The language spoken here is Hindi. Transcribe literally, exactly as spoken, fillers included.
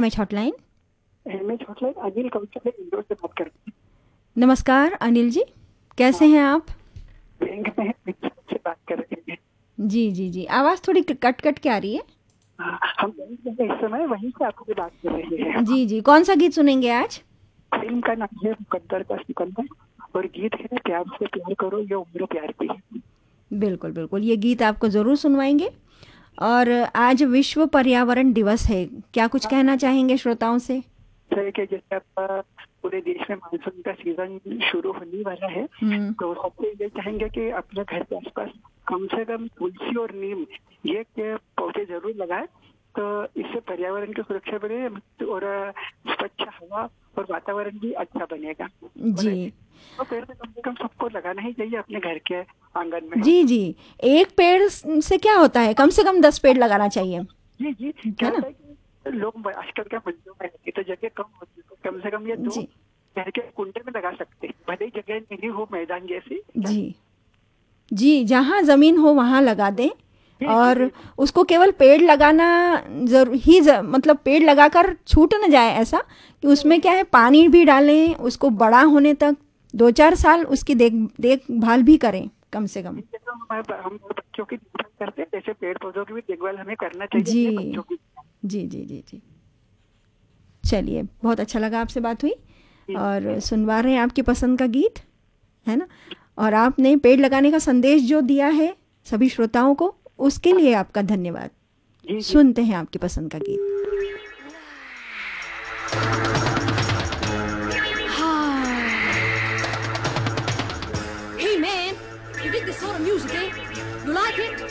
M H hotline. M H hotline Anil कौशल इंदौर से बात कर रही हूँ। नमस्कार अनिल जी, कैसे हैं आप? बैंक में से बात कर रहे हैं। जी जी जी, आवाज़ थोड़ी कट कट के आ रही है। हाँ, हम बैंक में हैं इस समय, वहीं से आपसे बात कर रहे हैं। जी जी, कौन सा गीत सुनेंगे आज? फिल्म का नाम है मुकद्दर का सिकंदर और गीत है प्यार से प्यार करो ये उम्र प्यार की। बिल्कुल बिल्कुल, ये गीत आपको ज़रूर सुनवाएंगे। और आज विश्व पर्यावरण दिवस है, क्या कुछ कहना चाहेंगे श्रोताओं से? सर कि जैसे अब पूरे देश में मानसून का सीजन शुरू होने वाला है, तो सबसे ये चाहेंगे कि अपने घर के आसपास कम से कम तुलसी और नीम ये के पौधे जरूर लगाएं, तो इससे पर्यावरण की सुरक्षा बने और स्वच्छ हवा और वातावरण भी अच्छा बनेगा। जी, तो पेड़ तो कम से कम सबको लगाना ही चाहिए अपने घर के आंगन में। जी जी, एक पेड़ से क्या होता है, कम से कम दस पेड़ लगाना चाहिए। जी जी, क्या होता है कि लोग आजकल क्या मंदिरों में रहते तो जगह कम होती है, तो कम से कम ये दो घर के कुंडे में लगा सकते हैं, भले ही जगह नहीं हो मैदान जैसी। जी जी, जहाँ जमीन हो वहाँ लगा दें। और उसको केवल पेड़ लगाना जरूर ही ज, मतलब पेड़ लगाकर छूट न जाए, ऐसा कि उसमें क्या है पानी भी डालें, उसको बड़ा होने तक दो चार साल उसकी देख देखभाल भी करें कम से कम। हम बच्चों की देखभाल करते हैं, जैसे पेड़ पौधों की भी देखभाल हमें करना चाहिए। जी बच्चों की। जी जी जी जी, चलिए, बहुत अच्छा लगा आपसे बात हुई और सुनवा रहे हैं आपकी पसंद का गीत, है ना। और आपने पेड़ लगाने का संदेश जो दिया है सभी श्रोताओं को, उसके लिए आपका धन्यवाद। जी, जी। सुनते हैं आपकी पसंद का गीत। Hey man, you dig this sort of music, eh? You like it?